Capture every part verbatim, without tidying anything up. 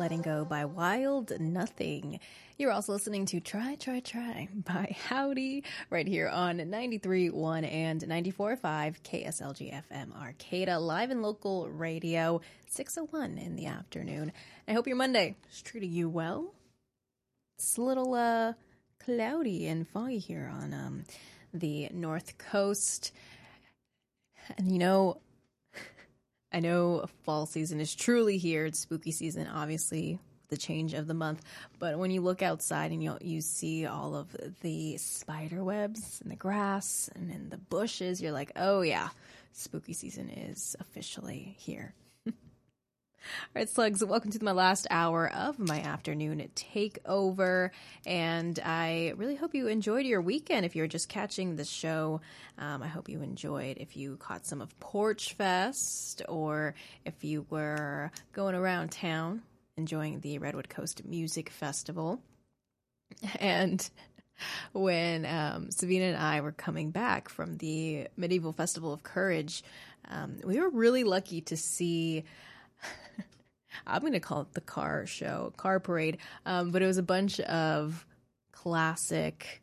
Letting Go by Wild Nothing. You're also listening to Try, Try, Try by Howdy right here on ninety-three point one and ninety-four point five K S L G F M Arcata, live and local radio, six oh one in the afternoon. I hope your Monday is treating you well. It's a little uh, cloudy and foggy here on um, the North Coast. And you know, I know fall season is truly here. It's spooky season, obviously, the change of the month. But when you look outside and you you see all of the spider webs in the grass and in the bushes, you're like, oh yeah, spooky season is officially here. All right, slugs, welcome to my last hour of my afternoon takeover, and I really hope you enjoyed your weekend. If you're just catching the show, um, I hope you enjoyed. If you caught some of Porch Fest, or if you were going around town enjoying the Redwood Coast Music Festival. And when um, Sabina and I were coming back from the Medieval Festival of Courage, um, we were really lucky to see... I'm going to call it the car show, car parade, um, but it was a bunch of classic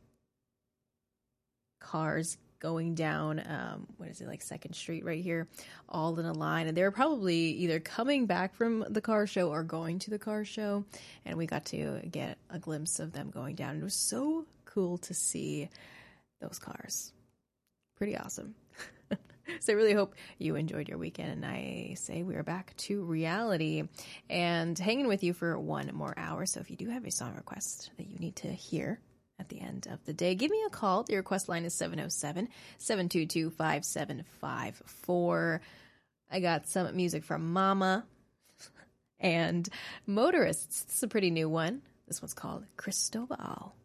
cars going down, um, what is it, like second Street right here, all in a line. And they were probably either coming back from the car show or going to the car show. And we got to get a glimpse of them going down. It was so cool to see those cars. Pretty awesome. So I really hope you enjoyed your weekend, and I say we are back to reality and hanging with you for one more hour. So if you do have a song request that you need to hear at the end of the day, give me a call. The request line is seven oh seven, seven two two, five seven five four. I got some music from Mama and Motorists. It's a pretty new one. This one's called Cristobal.